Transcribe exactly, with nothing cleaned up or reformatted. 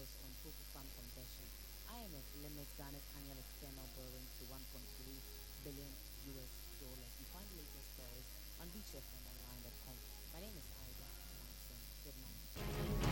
focus on total farm conversion. I M F limits Ghana's annual external borrowing to one point three billion U S dollars. You find the latest stories on b two f m online dot com. My name is